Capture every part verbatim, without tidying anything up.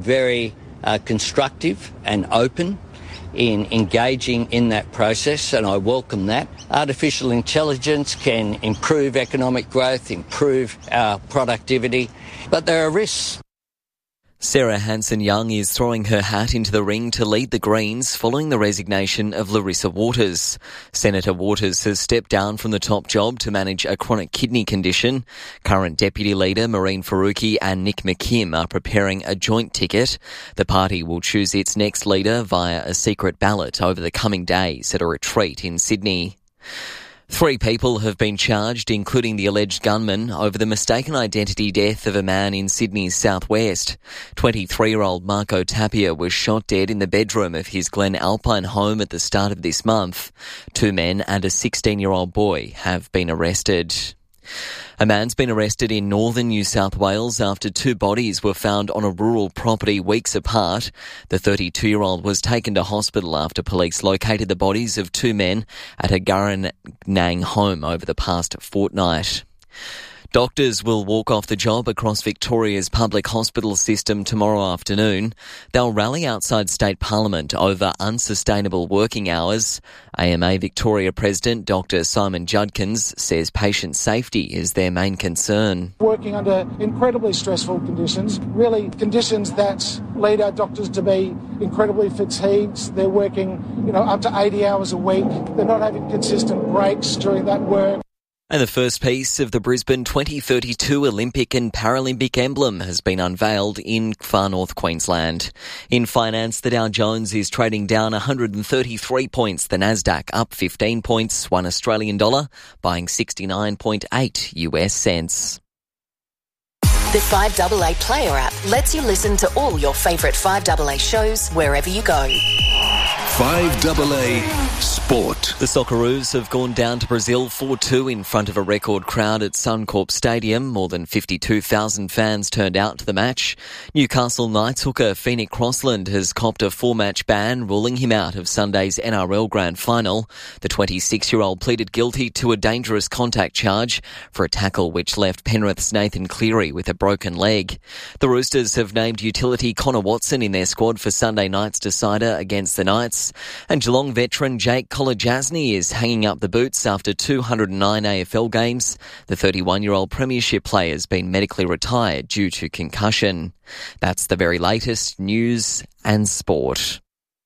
Very uh, constructive and open in engaging in that process, and I welcome that. Artificial intelligence can improve economic growth, improve our productivity, but there are risks. Sarah Hanson-Young is throwing her hat into the ring to lead the Greens following the resignation of Larissa Waters. Senator Waters has stepped down from the top job to manage a chronic kidney condition. Current Deputy Leader Marine Faruqi and Nick McKim are preparing a joint ticket. The party will choose its next leader via a secret ballot over the coming days at a retreat in Sydney. Three people have been charged, including the alleged gunman, over the mistaken identity death of a man in Sydney's southwest. twenty-three-year-old Marco Tapia was shot dead in the bedroom of his Glen Alpine home at the start of this month. Two men and a sixteen-year-old boy have been arrested. A man's been arrested in northern New South Wales after two bodies were found on a rural property weeks apart. The thirty-two-year-old was taken to hospital after police located the bodies of two men at a Gurranang home over the past fortnight. Doctors will walk off the job across Victoria's public hospital system tomorrow afternoon. They'll rally outside State Parliament over unsustainable working hours. A M A Victoria President Doctor Simon Judkins says patient safety is their main concern. Working under incredibly stressful conditions, really conditions that lead our doctors to be incredibly fatigued. They're working, you know, up to eighty hours a week. They're not having consistent breaks during that work. And the first piece of the Brisbane twenty thirty-two Olympic and Paralympic emblem has been unveiled in far north Queensland. In finance, the Dow Jones is trading down one hundred thirty-three points. The Nasdaq up fifteen points, one Australian dollar, buying sixty-nine point eight U S cents. The five A A Player app lets you listen to all your favourite five A A shows wherever you go. five A A Sport. The Socceroos have gone down to Brazil four two in front of a record crowd at Suncorp Stadium. More than fifty-two thousand fans turned out to the match. Newcastle Knights hooker Phoenix Crossland has copped a four-match ban, ruling him out of Sunday's N R L Grand Final. The twenty-six-year-old pleaded guilty to a dangerous contact charge for a tackle which left Penrith's Nathan Cleary with a broken leg. The Roosters have named utility Connor Watson in their squad for Sunday night's decider against the Knights. And Geelong veteran Jake Kolodjasny is hanging up the boots after two hundred nine A F L games. The thirty-one-year-old premiership player has been medically retired due to concussion. That's the very latest news and sport.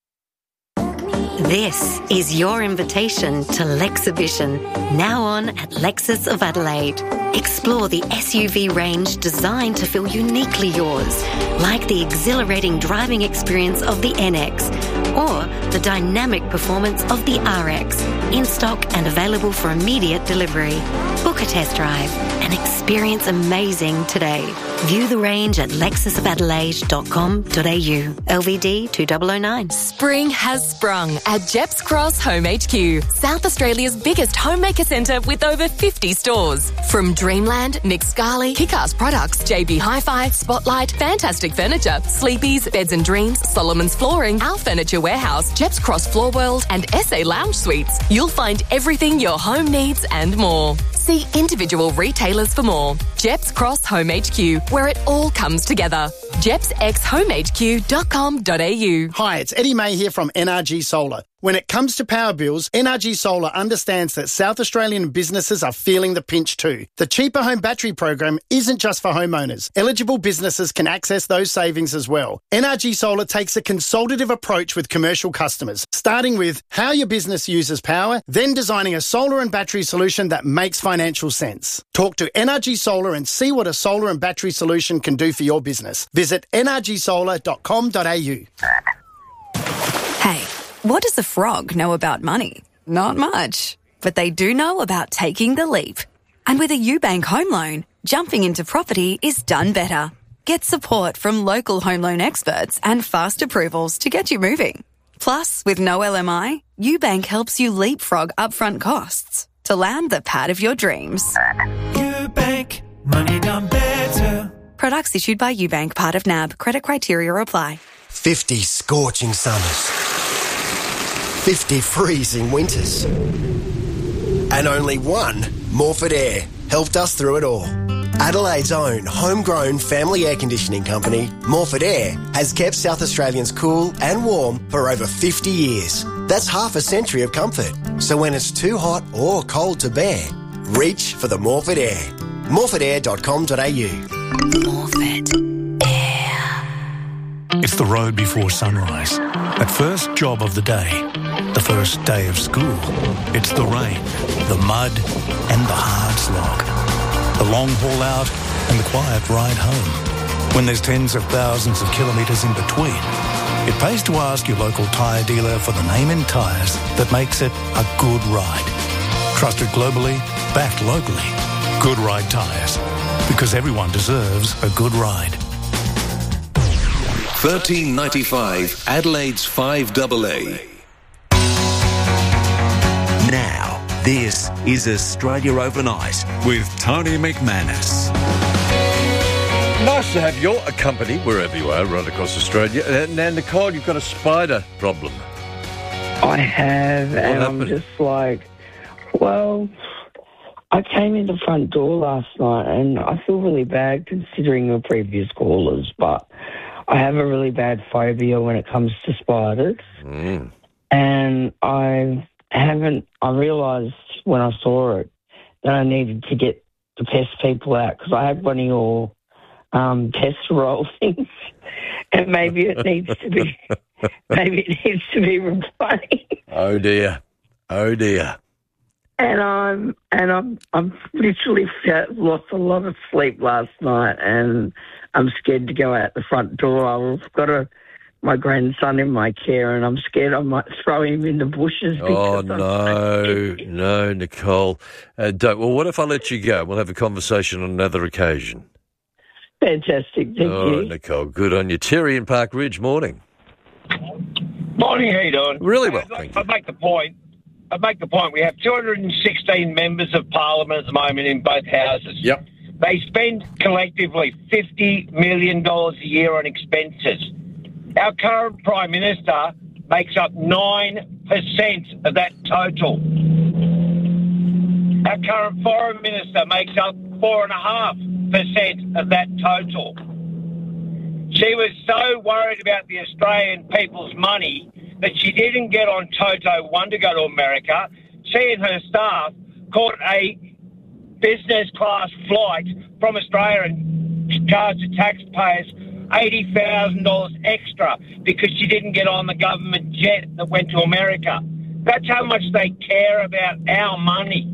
This is your invitation to Lexibition, now on at Lexus of Adelaide. Explore the S U V range designed to feel uniquely yours, like the exhilarating driving experience of the N X or the dynamic performance of the R X, in stock and available for immediate delivery. Book a test drive and experience amazing today. View the range at lexus of adelaide dot com dot a u. L V D two thousand nine. Spring has sprung at Jeps Cross Home H Q, South Australia's biggest homemaker centre with over fifty stores. From Dreamland, Nick Scali, Kick-Ass Products, J B Hi-Fi, Spotlight, Fantastic Furniture, Sleepy's, Beds and Dreams, Solomon's Flooring, Our Furniture Warehouse, Jeps Cross Floor World and S A Lounge Suites. You'll find everything your home needs and more. See individual retailers for more. Jeps Cross Home H Q, where it all comes together. jeps x home h q dot com dot a u. Hi, it's Eddie May here from N R G Solar. When it comes to power bills, N R G Solar understands that South Australian businesses are feeling the pinch too. The Cheaper Home Battery program isn't just for homeowners. Eligible businesses can access those savings as well. N R G Solar takes a consultative approach with commercial customers, starting with how your business uses power, then designing a solar and battery solution that makes financial sense. Talk to N R G Solar and see what a solar and battery solution can do for your business. Visit n r g solar dot com dot a u. Hey, what does a frog know about money? Not much. But they do know about taking the leap. And with a UBank home loan, jumping into property is done better. Get support from local home loan experts and fast approvals to get you moving. Plus, with no L M I, UBank helps you leapfrog upfront costs to land the pad of your dreams. UBank, money done better. Products issued by UBank, part of N A B. Credit criteria apply. fifty scorching summers. fifty freezing winters. And only one Morford Air helped us through it all. Adelaide's own homegrown family air conditioning company, Morford Air, has kept South Australians cool and warm for over fifty years. That's half a century of comfort. So when it's too hot or cold to bear, reach for the Morford Air. morford air dot com dot a u. Morford Air. It's the road before sunrise. That first job of the day. The first day of school. It's the rain, the mud, and the hard slog. The long haul out and the quiet ride home. When there's tens of thousands of kilometres in between, it pays to ask your local tyre dealer for the name in tyres that makes it a good ride. Trusted globally, backed locally. Good Ride Tyres. Because everyone deserves a good ride. thirteen ninety-five Adelaide's five double A. Now, this is Australia Overnight with Tony McManus. Nice to have your company wherever you are, right across Australia. Now, Nicole, you've got a spider problem. I have, what and happened? I'm just like, well, I came in the front door last night, and I feel really bad considering the previous callers, but I have a really bad phobia when it comes to spiders. Mm. And I haven't, I realised when I saw it that I needed to get the pest people out because I had one of your um, pest roll things, and maybe it needs to be, maybe it needs to be replaced. Oh dear, oh dear. And I'm and I'm I'm literally lost a lot of sleep last night, and I'm scared to go out the front door. I've got a my grandson in my care, and I'm scared I might throw him in the bushes. Oh no, no, Nicole, uh, don't. Well, what if I let you go? We'll have a conversation on another occasion. Fantastic, thank oh, you. Oh, Nicole, good on you. Terry in Park Ridge, morning. Morning, how you doing? Really well, I'd, thank you. I'd make the point. I'd make the point. We have two hundred sixteen members of Parliament at the moment in both houses. Yep. They spend collectively fifty million dollars a year on expenses. Our current Prime Minister makes up nine percent of that total. Our current Foreign Minister makes up four point five percent of that total. She was so worried about the Australian people's money that she didn't get on Toto one to go to America. She and her staff caught a business class flight from Australia and charged the taxpayers eighty thousand dollars extra because she didn't get on the government jet that went to America. That's how much they care about our money.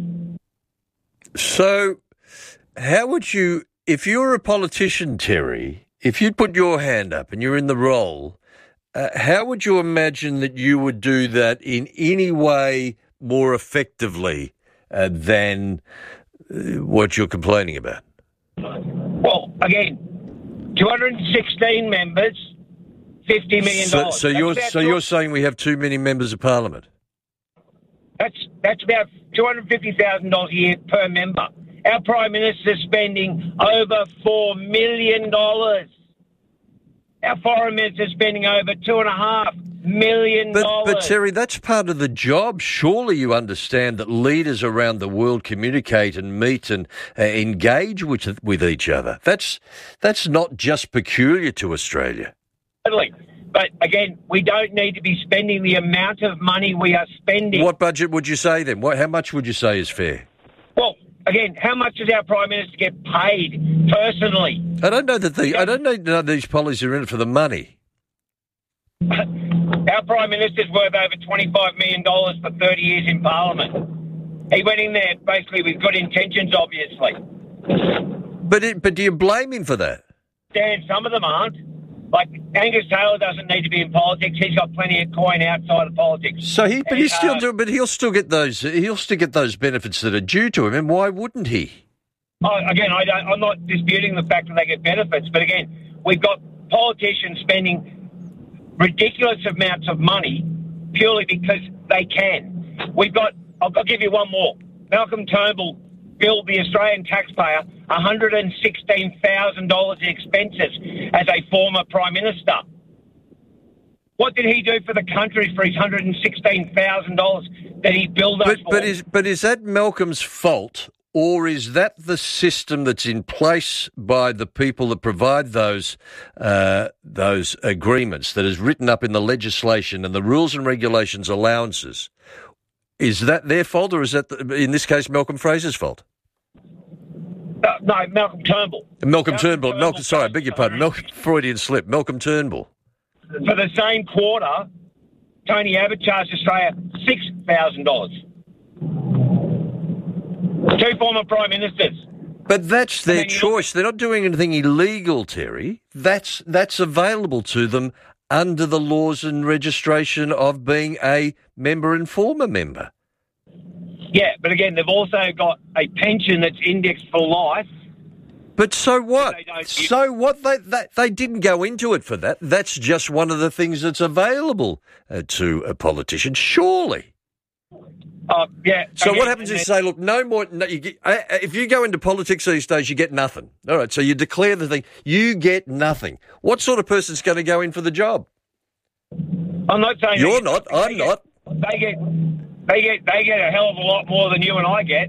So how would you, if you're a politician, Terry, if you'd put your hand up and you're in the role, Uh, how would you imagine that you would do that in any way more effectively uh, than uh, what you're complaining about? Well, again, two hundred sixteen members, fifty million dollars. So, so you're so you're saying we have too many members of Parliament? That's that's about two hundred fifty thousand dollars a year per member. Our Prime Minister's spending over four million dollars. Our Foreign Minister's spending over two and a half million dollars. But, but Terry, that's part of the job. Surely you understand that leaders around the world communicate and meet and uh, engage with with each other. That's that's not just peculiar to Australia. Totally. But again, we don't need to be spending the amount of money we are spending. What budget would you say then? What, how much would you say is fair? Well, again, how much does our Prime Minister get paid personally? I don't know that the I don't know that these policies are in it for the money. Our Prime Minister's worth over twenty-five million dollars for thirty years in Parliament. He went in there basically with good intentions, obviously. But it, but do you blame him for that? Dan, some of them aren't. Like, Angus Taylor doesn't need to be in politics. He's got plenty of coin outside of politics. So he, but and, he's still uh, do, but he'll still get those. He'll still get those benefits that are due to him. And why wouldn't he? Oh, again, I don't, I'm not disputing the fact that they get benefits, but again, we've got politicians spending ridiculous amounts of money purely because they can. We've got. I'll, I'll give you one more. Malcolm Turnbull billed the Australian taxpayer one hundred sixteen thousand dollars in expenses as a former Prime Minister. What did he do for the country for his one hundred sixteen thousand dollars that he billed us but, for? But is, but is that Malcolm's fault, or is that the system that's in place by the people that provide those uh, those agreements, that is written up in the legislation and the rules and regulations, allowances? Is that their fault, or is that, the, in this case, Malcolm Fraser's fault? Uh, no, Malcolm Turnbull. Malcolm, Malcolm Turnbull. Turnbull. Malcolm, sorry, I beg your pardon. Malcolm, Freudian slip. Malcolm Turnbull. For the same quarter, Tony Abbott charged Australia six thousand dollars. Two former Prime Ministers. But that's their choice. They're not doing anything illegal, Terry. That's that's available to them under the laws and registration of being a member and former member. Yeah, but again, they've also got a pension that's indexed for life. But so what? So what? They, they they didn't go into it for that. That's just one of the things that's available uh, to a politician, surely. Uh, yeah. So again, what happens is say, look, no more. No, you get, uh, if you go into politics these days, you get nothing. All right, so you declare the thing, you get nothing. What sort of person's going to go in for the job? I'm not saying you're they, not. They I'm get, not. They get they get they get a hell of a lot more than you and I get.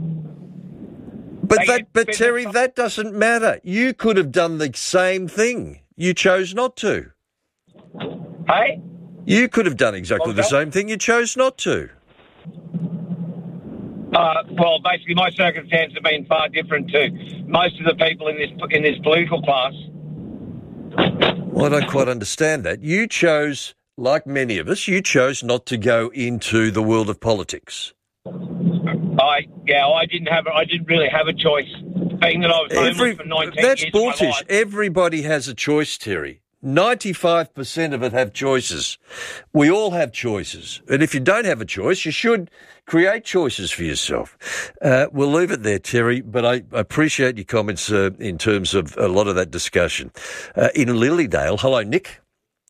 But that, but Terry, that doesn't matter. You could have done the same thing. You chose not to. Hey? You could have done exactly the same thing. You chose not to. Uh, well, basically, my circumstances have been far different to most of the people in this in this political class. Well, I don't quite understand that. You chose, like many of us, you chose not to go into the world of politics. I yeah, I didn't have I didn't really have a choice. Being that I was homeless Every, for nineteen that's years of my bullish. life. Everybody has a choice, Terry. ninety-five percent of it have choices. We all have choices. And if you don't have a choice, you should create choices for yourself. Uh, we'll leave it there, Terry, but I appreciate your comments uh, in terms of a lot of that discussion. Uh, in Lilydale, hello, Nick.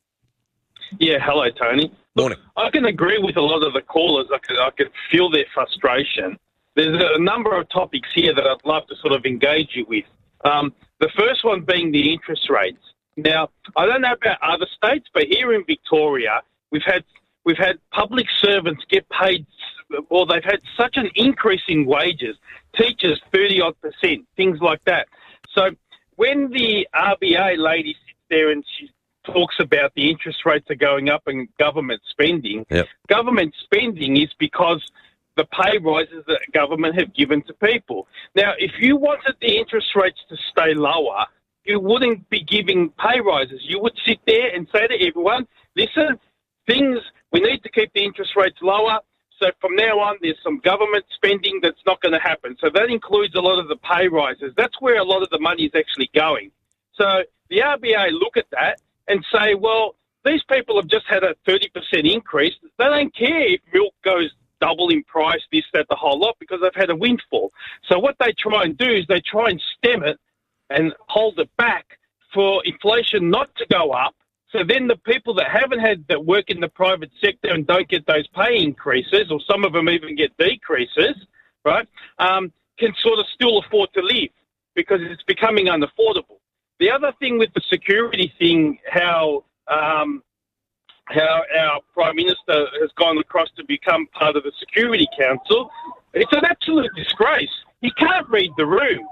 Yeah, hello, Tony. Morning. Look, I can agree with a lot of the callers. I can, I can feel their frustration. There's a number of topics here that I'd love to sort of engage you with. Um, the first one being the interest rates. Now, I don't know about other states, but here in Victoria, we've had we've had public servants get paid, or they've had such an increase in wages, teachers thirty odd percent, things like that. So when the R B A lady sits there and she talks about the interest rates are going up and government spending, yep. government spending is because the pay rises that government have given to people. Now, if you wanted the interest rates to stay lower, you wouldn't be giving pay rises. You would sit there and say to everyone, listen, things, we need to keep the interest rates lower. So from now on, there's some government spending that's not going to happen. So that includes a lot of the pay rises. That's where a lot of the money is actually going. So the R B A look at that and say, well, these people have just had a thirty percent increase. They don't care if milk goes double in price, this, that, the whole lot, because they've had a windfall. So what they try and do is they try and stem it and hold it back for inflation not to go up. So then the people that haven't had, that work in the private sector and don't get those pay increases, or some of them even get decreases, right, um, can sort of still afford to live because it's becoming unaffordable. The other thing with the security thing, how um, how our Prime Minister has gone across to become part of the Security Council, it's an absolute disgrace. He can't read the room.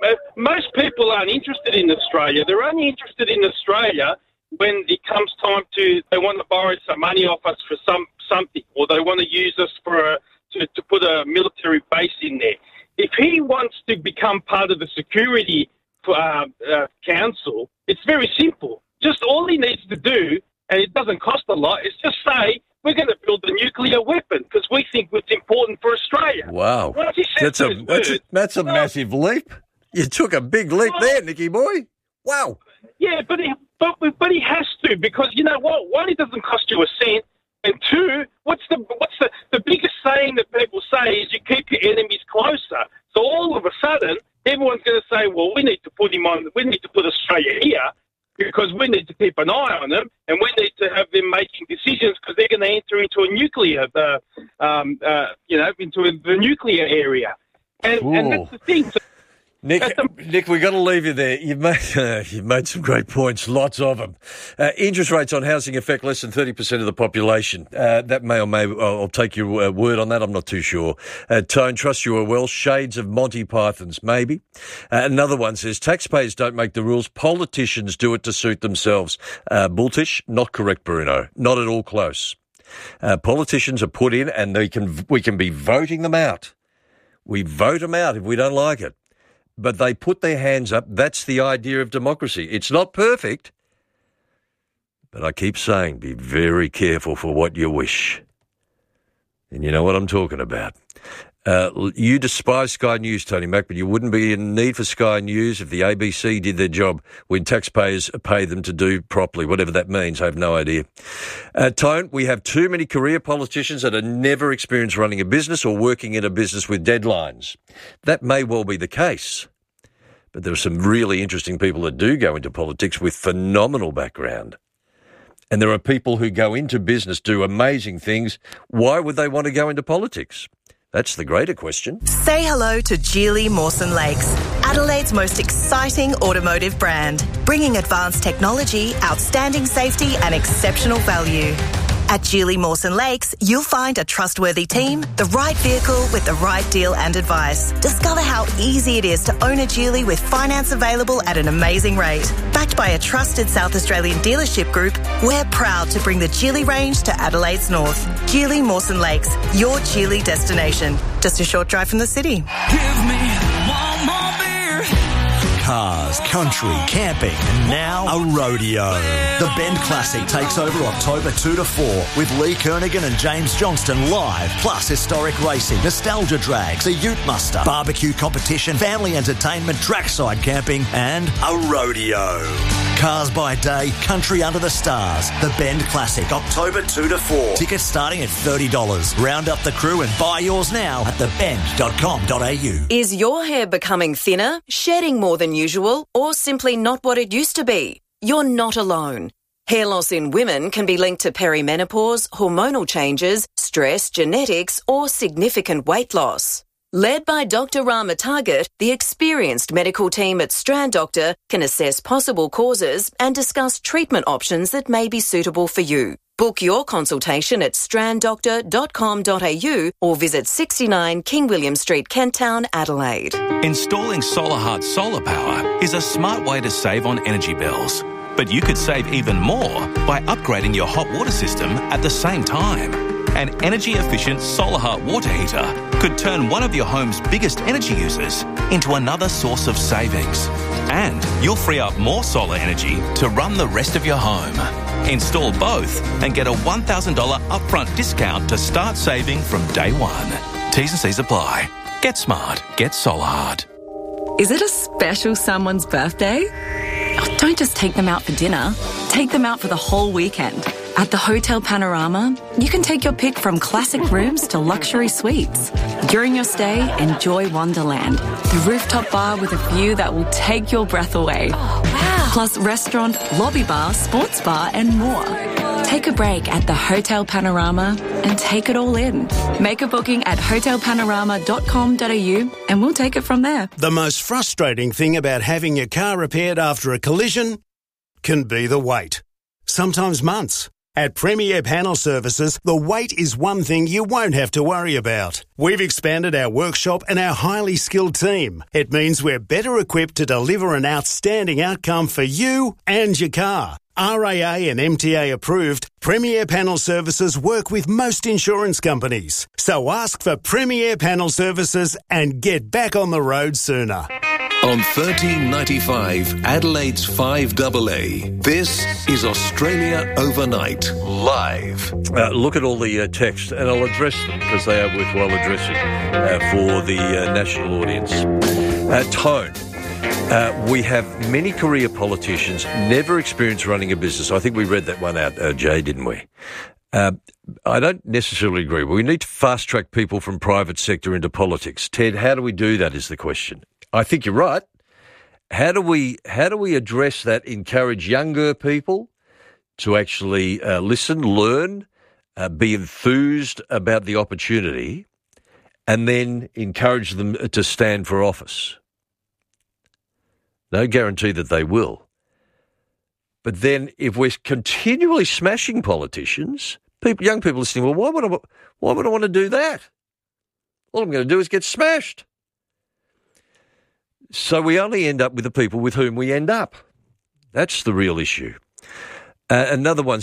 Most people aren't interested in Australia. They're only interested in Australia when it comes time to, they want to borrow some money off us for some something, or they want to use us for a, to, to put a military base in there. If he wants to become part of the Security uh, uh, Council, it's very simple. Just all he needs to do, and it doesn't cost a lot, is just say, we're going to build a nuclear weapon because we think it's important for Australia. Wow. That's a, that's a, that's a massive leap. You took a big leap well, there, Nicky boy. Wow. Yeah, but he, but, but he has to, because you know what? One, it doesn't cost you a cent. And two, what's the what's the, the biggest saying that people say is you keep your enemies closer. So all of a sudden, everyone's going to say, well, we need to put him on, we need to put Australia here because we need to keep an eye on them, and we need to have them making decisions because they're going to enter into a nuclear, uh, um, uh, you know, into a, the nuclear area. And, and that's the thing. So, Nick, Nick, we've got to leave you there. You've made, uh, you've made some great points, lots of them. Uh, interest rates on housing affect less than thirty percent of the population. Uh, that may or may, I'll take your uh, word on that, I'm not too sure. Uh, Tone, trust you are well, shades of Monty Python's, maybe. Uh, another one says, taxpayers don't make the rules, politicians do it to suit themselves. Uh, Bulltish, not correct, Bruno. Not at all close. Uh, politicians are put in and they can we can be voting them out. We vote them out if we don't like it. But they put their hands up. That's the idea of democracy. It's not perfect, but I keep saying be very careful for what you wish. And you know what I'm talking about. Uh, you despise Sky News, Tony Mac, but you wouldn't be in need for Sky News if the A B C did their job when taxpayers pay them to do properly, whatever that means. I have no idea. Uh, Tone, we have too many career politicians that are never experienced running a business or working in a business with deadlines. That may well be the case, but there are some really interesting people that do go into politics with phenomenal background. And there are people who go into business, do amazing things. Why would they want to go into politics? That's the greater question. Say hello to Geely Mawson Lakes, Adelaide's most exciting automotive brand, bringing advanced technology, outstanding safety and exceptional value. At Geely Mawson Lakes, you'll find a trustworthy team, the right vehicle with the right deal and advice. Discover how easy it is to own a Geely with finance available at an amazing rate. Backed by a trusted South Australian dealership group, we're proud to bring the Geely range to Adelaide's north. Geely Mawson Lakes, your Geely destination. Just a short drive from the city. Give me one more beer. Cars, country, camping, and now a rodeo. The Bend Classic takes over October two to four with Lee Kernaghan and James Johnston live, plus historic racing, nostalgia drags, a ute muster, barbecue competition, family entertainment, trackside camping, and a rodeo. Cars by day, country under the stars. The Bend Classic, October two to four. Tickets starting at thirty dollars. Round up the crew and buy yours now at the bend dot com dot a u. Is your hair becoming thinner, shedding more than usual, or simply not what it used to be? You're not alone. Hair loss in women can be linked to perimenopause, hormonal changes, stress, genetics, or significant weight loss. Led by Doctor Rama Target, the experienced medical team at Strand Doctor can assess possible causes and discuss treatment options that may be suitable for you. Book your consultation at strand doctor dot com dot a u or visit sixty-nine King William Street, Kent Town, Adelaide. Installing SolarHeart solar power is a smart way to save on energy bills. But you could save even more by upgrading your hot water system at the same time. An energy-efficient SolarHeart water heater could turn one of your home's biggest energy users into another source of savings. And you'll free up more solar energy to run the rest of your home. Install both and get a one thousand dollars upfront discount to start saving from day one. T's and C's apply. Get smart. Get SolarHeart. Is it a special someone's birthday? Oh, don't just take them out for dinner. Take them out for the whole weekend. At the Hotel Panorama, you can take your pick from classic rooms to luxury suites. During your stay, enjoy Wonderland, the rooftop bar with a view that will take your breath away. Oh, wow. Plus restaurant, lobby bar, sports bar and more. Take a break at the Hotel Panorama and take it all in. Make a booking at hotel panorama dot com dot a u and we'll take it from there. The most frustrating thing about having your car repaired after a collision can be the wait. Sometimes months. At Premier Panel Services, the wait is one thing you won't have to worry about. We've expanded our workshop and our highly skilled team. It means we're better equipped to deliver an outstanding outcome for you and your car. R A A and M T A approved, Premier Panel Services work with most insurance companies. So ask for Premier Panel Services and get back on the road sooner. On thirteen ninety-five, Adelaide's five A A, this is Australia Overnight, live. Uh, look at all the uh, texts, and I'll address them because they are worthwhile addressing uh, for the uh, national audience. Uh, Tone, uh, we have many career politicians, never experienced running a business. I think we read that one out, uh, Jay, didn't we? Uh, I don't necessarily agree. We need to fast-track people from private sector into politics. Ted, how do we do that is the question. I think you're right. How do we how do we address that, encourage younger people to actually uh, listen, learn, uh, be enthused about the opportunity, and then encourage them to stand for office? No guarantee that they will. But then if we're continually smashing politicians, people, young people listening, well, why would I, why would I want to do that? All I'm going to do is get smashed. So we only end up with the people with whom we end up. That's the real issue. Uh, another one.